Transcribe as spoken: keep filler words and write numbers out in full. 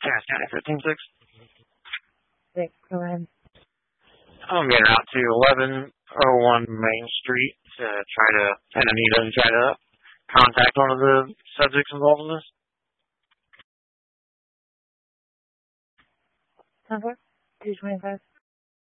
Cass County fifteen six. Six, go ahead. I'm getting out to eleven oh one Main Street to try to, and Anita to try to contact one of the subjects involved in this. Okay. two twenty-five.